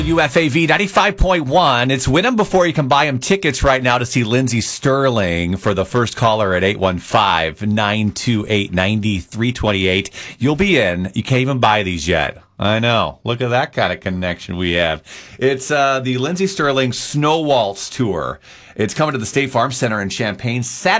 UFAV 95.1. It's win them before you can buy them tickets right now to see Lindsey Sterling for the first caller at 815-928-9328. You'll be in. You can't even buy these yet. I know. Look at that kind of connection we have. It's the Lindsey Sterling Snow Waltz Tour. It's coming to the State Farm Center in Champaign Saturday.